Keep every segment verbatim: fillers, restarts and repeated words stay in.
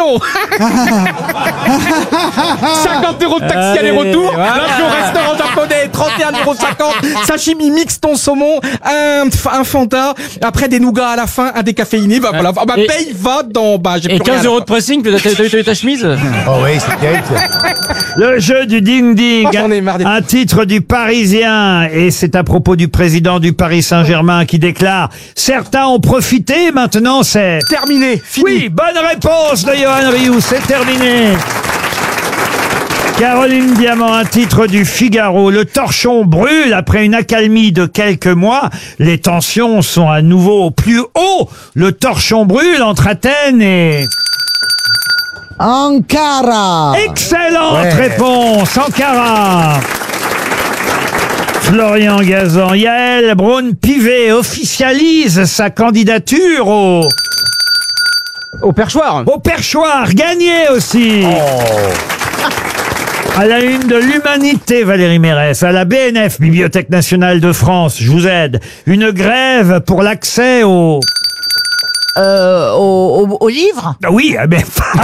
Attention. cinquante euros de taxi aller-retour. Voilà. L'avion restaurant japonais, trente et un euros cinquante. Sashimi mix ton saumon, un, un Fanta, après des nougats à la fin, un décaféiné. Bah voilà, ma Et- paye va dans. Bah, j'ai Et plus rien à quinze la euros fin. de pressing, t'as t'as- t'as eu ta chemise? Oh oui, c'est terrible. Le jeu du ding-ding, Oh, j'en ai marre des- un titre du Parisien, et c'est à propos du président du Paris Saint-Germain qui déclare « Certains ont profité, maintenant c'est... » Terminé, fini. Oui, bonne réponse de Johan Rioux, c'est terminé. Caroline Diamant, un titre du Figaro. Le torchon brûle après une accalmie de quelques mois. Les tensions sont à nouveau au plus haut. Le torchon brûle entre Athènes et... Ankara. Excellente Ouais. réponse, Ankara. Florian Gazan, Yael Braun-Pivet officialise sa candidature au, Au perchoir. au perchoir, gagné aussi. À la une de l'Humanité, Valérie Mérès, à la B N F, Bibliothèque nationale de France, je vous aide. Une grève pour l'accès au... Euh, au, au, au livre. Ah oui, ah ben,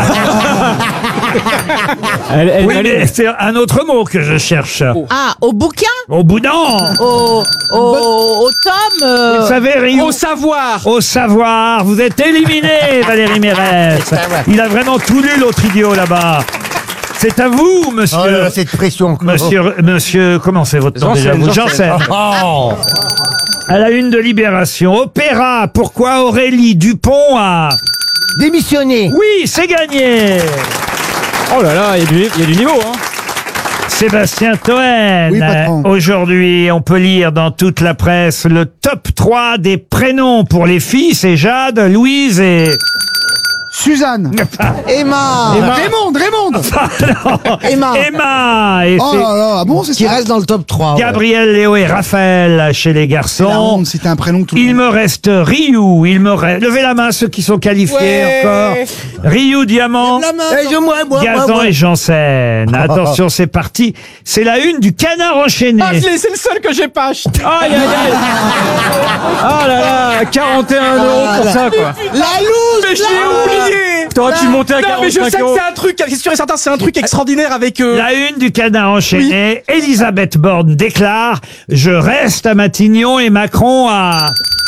Elle, elle, oui, elle- mais c'est un autre mot que je cherche. Ah, au bouquin. Au boudin. Au, au, au tome. euh, Vous savez, Rio. Au savoir. Au savoir, vous êtes éliminé, Valérie Mérès. Il a vraiment tout lu, l'autre idiot, là-bas. C'est à vous, monsieur. Oh là là, cette pression. Monsieur, monsieur, comment c'est votre nom déjà Janssen, vous Janssen. Janssen. Oh. À la une de Libération. Opéra, pourquoi Aurélie Dupont a... Démissionner. Oui, c'est gagné. Oh là là, il y, a du- il y a du niveau, hein. Sébastien Toen. Oui, patron. Aujourd'hui, on peut lire dans toute la presse le top trois des prénoms pour les filles. C'est Jade, Louise et... Suzanne. Emma. Emma. Raymond, Raymond. Emma. Emma. Et Oh c'est là là, ah bon, c'est ça. Qui reste dans le top trois. Gabriel, Léo et Raphaël chez les La garçons. honte, c'était un prénom tout le Il monde. me reste Ryu, il me reste... Levez la main ceux qui sont qualifiés Ouais. encore. Ryu, Diamant, La main. Eh, je, moi, moi, moi, Gazan moi. et Janssen. Attention, c'est parti. C'est la une du Canard enchaîné. Ah, je l'ai- c'est le seul que j'ai pas acheté. Aïe, aïe, aïe. Oh là là, quarante et un euros pour ça, quoi. La loose. Mais j'ai oublié. T'aurais dû monter à Non, mais je sais quarante-cinq que euros. c'est un truc, c'est sûr et certain, c'est un truc extraordinaire avec. euh, La une du Canard enchaîné. Elisabeth Borne déclare « Je reste à Matignon et Macron a...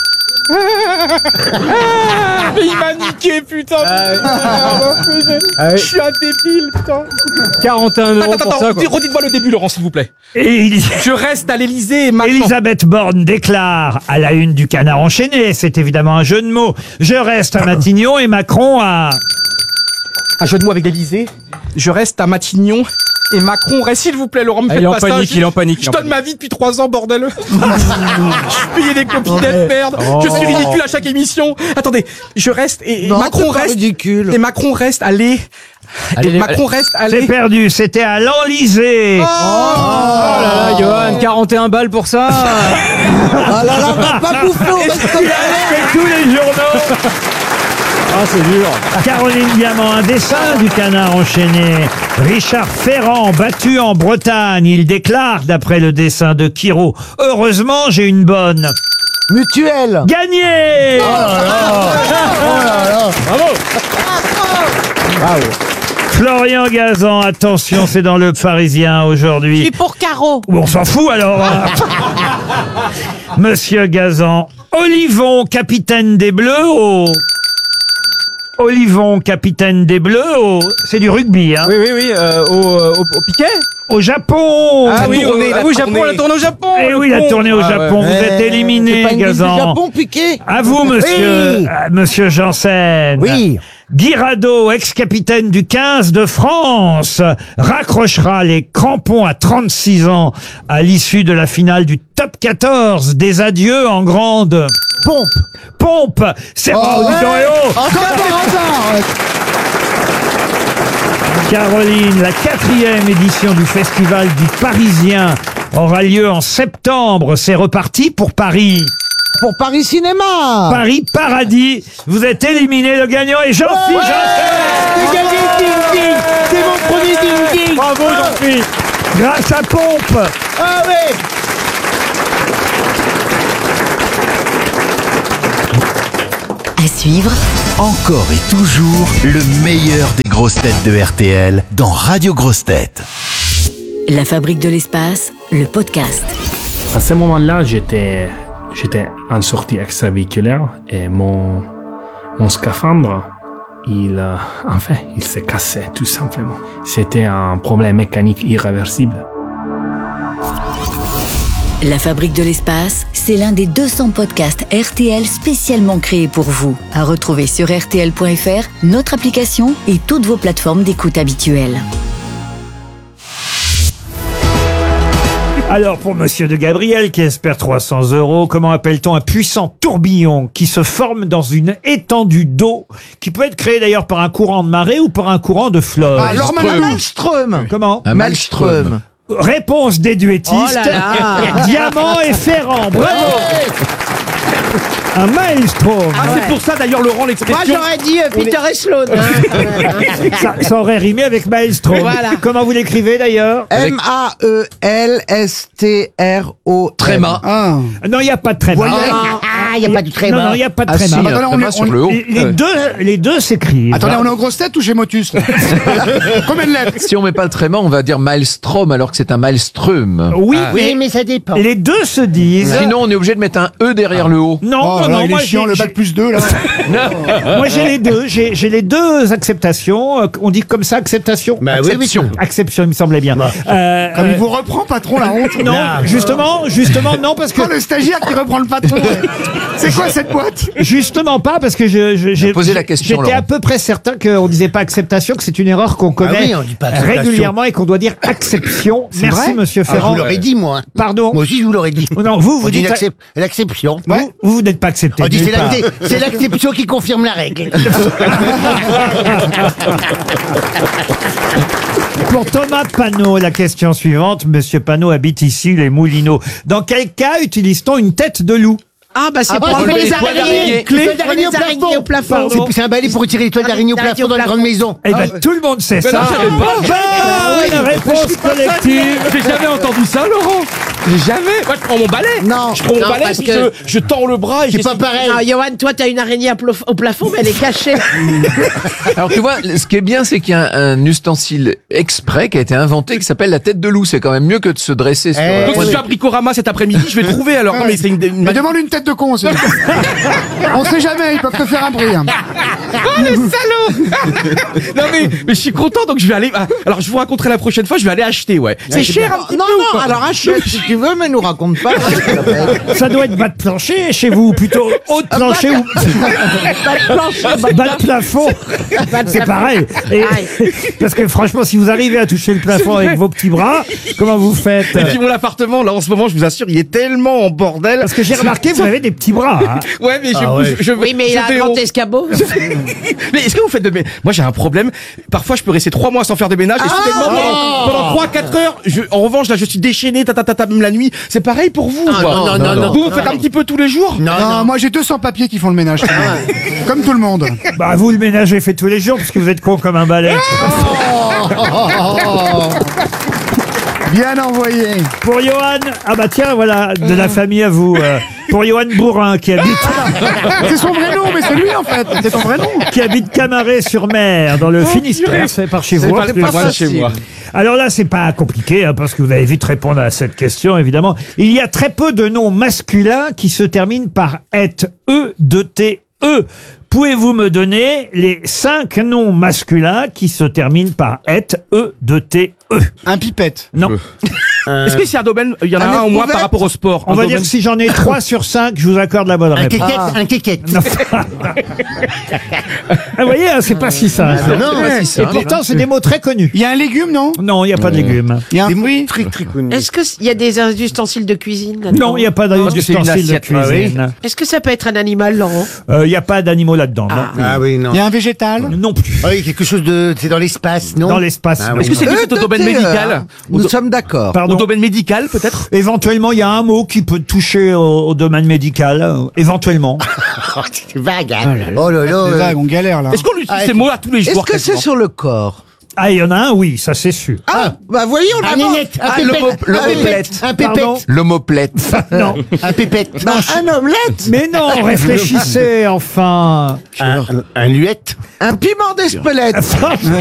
Mais il m'a niqué, putain. Ah oui. Je suis un débile, putain. quarante et un euros Attends, pour attends, ça, quoi. redites-moi le début, Laurent, s'il vous plaît. » Et il- Je reste à l'Élysée et maintenant. Elisabeth Borne déclare à la une du Canard enchaîné, c'est évidemment un jeu de mots, je reste à Matignon et Macron a... Un jeu de mots avec l'Élysée. Je reste à Matignon. Et Macron reste, s'il vous plaît, Laurent, me Ah, faites il est en pas ça. panique, Je- il est en panique, il est Je en donne panique. ma vie depuis trois ans, bordel. Je payais des copinettes, merde. Je suis ridicule à chaque émission. Attendez, je reste et, et Macron reste. ridicule. Et Macron reste à l'é. Allez, Et les- Macron reste à C'est l'é. perdu, c'était à l'Enlysée. Oh là là, Johan, quarante et un balles pour ça. Ah là là, pas bouffon. Fait tous les journaux. Ah, c'est dur. Caroline Diamant, un dessin du Canard enchaîné. Richard Ferrand, battu en Bretagne. Il déclare, d'après le dessin de Kiro, « Heureusement, j'ai une bonne. Mutuelle. » Gagné. Florian Gazan, attention, c'est dans le Parisien aujourd'hui. pour Caro. Bon, on s'en fout alors. hein. Monsieur Gazan, Olivon, capitaine des Bleus au... Olivon, capitaine des Bleus au... C'est du rugby, hein. Oui, oui, oui, euh, au, au, au piquet. Au Japon. Ah oui, tournée, ah la oui, Japon, tournée. la tournée au Japon. Eh oui, la tournée au Ah, Japon. ouais. Vous êtes éliminé, Gazan. Piqué. À vous, monsieur, Oui. euh, monsieur Janssen. Oui. Guy Rado, ex-capitaine du quinze de France, raccrochera les crampons à trente-six ans à l'issue de la finale du top quatorze. Des adieux en grande Pompe. pompe. C'est Oh, oh, ouais. oh, Encore par hasard. Caroline, la quatrième édition du Festival du Parisien aura lieu en septembre. C'est reparti pour Paris. Pour Paris Cinéma. Paris Paradis. Vous êtes éliminé. Le gagnant est Jean-Philippe Janssen. J'ai gagné Ding Ding. C'est mon premier Ding Ding. Bravo Jean-Philippe. Grâce à Pompe. Ah ouais. À suivre, Encore et toujours le meilleur des grosses têtes de R T L dans Radio Grosses Têtes. La Fabrique de l'espace, le podcast. À ce moment-là, j'étais, j'étais en sortie extravéhiculaire et mon, mon scaphandre, il, euh, enfin, il s'est cassé, tout simplement. C'était un problème mécanique irréversible. La Fabrique de l'espace, c'est l'un des deux cents podcasts R T L spécialement créés pour vous. À retrouver sur R T L point F R, notre application et toutes vos plateformes d'écoute habituelles. Alors, pour Monsieur de Gabriel, qui espère trois cents euros, comment appelle-t-on un puissant tourbillon qui se forme dans une étendue d'eau, qui peut être créé d'ailleurs par un courant de marée ou par un courant de fleuve? Ah, alors Maelstrom. Comment? Un maelstrom. Réponse des duettistes. Oh là là. Diamant et Ferrand. Bravo. Un maelstrom. Ah, c'est pour ça d'ailleurs, Laurent, Moi, l'expression. j'aurais dit euh, Peter et Sloan. Ça, ça aurait rimé avec maelstrom. Voilà. Comment vous l'écrivez d'ailleurs? M A E L S T R O. Tréma. Ah. Non, il n'y a pas de tréma. Ah, il n'y a pas du Non, tréma. non, il n'y a pas de Ah si, tréma. un tréma sur le haut. Les, les deux, les deux s'écrivent. Attendez, on est aux grosses têtes ou chez Motus là? Combien de lettres? Si on met pas le tréma, on va dire maelstrom alors que c'est un maelstrom. Oui, Oui, mais mais ça dépend. les deux se disent. Sinon, on est obligé de mettre un E derrière le haut. Non, Oh, non, là, non, il moi est chiant, j'ai- le bac plus deux là. Moi j'ai les deux, j'ai j'ai les deux acceptations. Euh, On dit comme ça acceptation. Bah oui, oui. Acception. Acception, il me semblait bien. Euh, Comme il euh, vous reprend, patron, la honte. non, justement, justement non parce que Oh, le stagiaire qui reprend le patron. C'est quoi cette boîte? justement pas parce que je je- j'ai Posez la question, J'étais à Laurent. peu près certain qu'on disait pas acceptation, que c'est une erreur qu'on commet oui, on dit pas acceptation. régulièrement et qu'on doit dire acception. Merci vrai Monsieur Ah, je Ferrand. vous l'aurais dit, moi. Pardon. Moi aussi, je vous l'aurais dit. Non, vous vous On dit dites l'accep- l'acception. vous, vous n'êtes pas accepté. On dit nulle c'est part. l'acte- c'est l'acception qui confirme la règle. Pour Thomas Panot, la question suivante. Monsieur Panot habite ici, les Moulineaux. Dans quel cas utilise-t-on une tête de loup? Ah, bah c'est Ah, pour pour enlever les les araignées. araignées. Les Les araignées au araignées au plafond. Pardon. C'est c'est un balai pour tirer les toiles d'araignée au plafond dans les grandes maisons. Eh ben, tout le monde sait ça. Bonne réponse collective. J'ai jamais entendu ça, Laurent. J'ai jamais. Moi, je prends mon balai. Non. Je prends mon Non, balai, parce puis que- je, je tends le bras et C'est j'ai. pas pareil. Non, Johan, toi, t'as une araignée à plof- au plafond, mais elle est cachée. Alors tu vois, ce qui est bien, c'est qu'il y a un, un ustensile exprès qui a été inventé qui s'appelle la tête de loup. C'est quand même mieux que de se dresser sur. Eh, Donc, si je suis à Bricorama cet après-midi, je vais trouver alors. Non, mais c'est une. une- Mais demande une tête de con aussi. On sait jamais, ils peuvent te faire un bruit. hein. Oh, les salauds. Non, mais, mais je suis content, donc je vais aller. ah, Alors, je vous raconterai la prochaine fois, je vais aller acheter, ouais. C'est cher un petit Non, peu. ou non, pas alors achète si tu veux, mais nous raconte pas. Ça doit être bas de plancher chez vous, plutôt haut de plancher ou Pas de plancher, bas de plafond. C'est pareil. Et- parce que franchement, si vous arrivez à toucher le plafond avec vos petits bras, comment vous faites? Et puis mon appartement, là, en ce moment, je vous assure, il est tellement en bordel. Parce que j'ai remarqué, vous avez des petits bras. hein. Ouais, mais je, Ah ouais. je, je- Oui, mais je il a vais un grand au- escabeau. Mais est-ce que vous faites de ménage? Moi, j'ai un problème. Parfois, je peux rester trois mois sans faire de ménage. Et soudainement, pendant, pendant trois, quatre heures, je, en revanche, là, je suis déchaîné, ta, ta, ta, ta, même la nuit. C'est pareil pour vous, quoi. non, non, non, Vous, vous faites un petit peu tous les jours? Non, Non, moi j'ai deux cents papiers qui font le ménage. Comme tout le monde. Bah, vous, le ménage est fait tous les jours parce que vous êtes con comme un balai. Bien envoyé. Pour Johan, ah bah tiens, voilà, de la famille à vous. euh, pour Johan Bourrin, qui habite, C'est son vrai nom, mais c'est lui en fait. C'est son vrai nom. qui habite Camaret-sur-Mer, dans le Finistère. C'est par chez C'est vous. pas, en c'est plus. pas loin de chez moi. Alors là, c'est pas compliqué, hein, parce que vous allez vite répondre à cette question, évidemment. Il y a très peu de noms masculins qui se terminent par et, e, de t, e. Pouvez-vous me donner les cinq noms masculins qui se terminent par et, e, de t, e? Un pipette. Non. Est-ce que c'est un domaine, il y en a Un un au moins éprouvette par rapport au sport? On un va domaine- dire que si j'en ai trois sur cinq, je vous accorde la bonne Un réponse. kékette, un kékette. Non. Ah, vous voyez, hein, c'est pas si simple. non, pas si Et simple. pourtant, c'est des mots très connus. Il y a un légume, non? Non, il n'y a pas de légumes. Il y a un Des mots fruit. très très connus. Est-ce qu'il y a des ustensiles de cuisine là-dedans? Non, il n'y a pas que c'est une d'ustensile de assiette, ah oui. cuisine. Est-ce que ça peut être un animal, Laurent? Euh, Il n'y a pas d'animaux là-dedans. non. Ah oui, non. Il y a un végétal. Non plus. Ah oui, quelque chose de. C'est dans l'espace, non? Dans l'espace. Ah non. oui. Est-ce que c'est juste au domaine médical? Au, do- sommes d'accord. au Pardon. domaine médical, peut-être? Éventuellement, il y a un mot qui peut toucher au, au domaine médical. euh, Éventuellement. C'est vague, hein. Oh là là. C'est vague, on galère là. Est-ce qu'on utilise Ah, ces mots à tous les jours? quasiment sur le corps? Ah, il y en a un, oui, ça c'est sûr. Ah, bah voyons, on Un nénette, un Ah, pépette, l'homo- un l'homoplète. pépette, un Pardon pépette, L'homoplète. Non. un pépette. un omelette. Mais non, réfléchissez enfin. Un, un luette. Un piment d'Espelette.